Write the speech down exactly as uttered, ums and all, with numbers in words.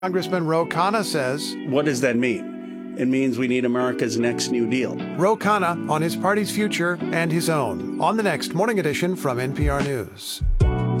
Congressman Ro Khanna says. What does that mean? It means we need America's next New Deal. Ro Khanna on his party's future and his own on the next Morning Edition from N P R News.